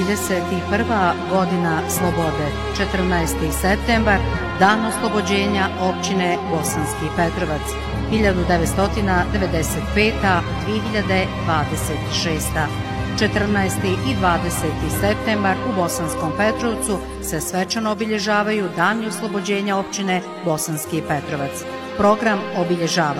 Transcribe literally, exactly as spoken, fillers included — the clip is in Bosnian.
trideset prva godina slobode, četrnaesti septembar, dan oslobođenja općine Bosanski Petrovac, hiljadu devetsto devedeset peta do dvije hiljade dvadeset šesta. četrnaesti i dvadeseti septembar u Bosanskom Petrovcu se svečano obilježavaju dani oslobođenja općine Bosanski Petrovac. Program obilježava